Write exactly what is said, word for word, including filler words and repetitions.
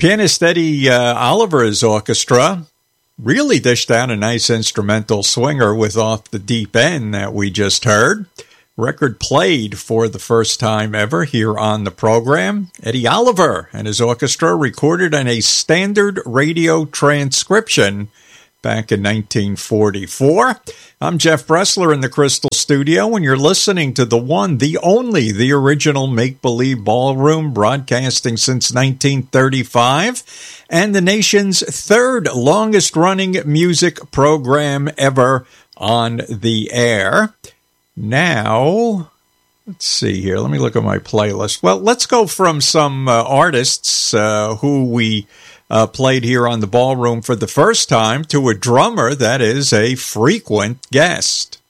Pianist Eddie uh, Oliver's orchestra really dished out a nice instrumental swinger with Off the Deep End that we just heard. Record played for the first time ever here on the program. Eddie Oliver and his orchestra recorded on a standard radio transcription back in nineteen forty-four. I'm Jeff Bressler in the Crystal Studio, and you're listening to the one, the only, the original Make-Believe Ballroom, broadcasting since nineteen thirty-five, and the nation's third longest-running music program ever on the air. Now, let's see here. Let me look at my playlist. Well, let's go from some uh, artists uh, who we Uh, played here on the Ballroom for the first time to a drummer that is a frequent guest.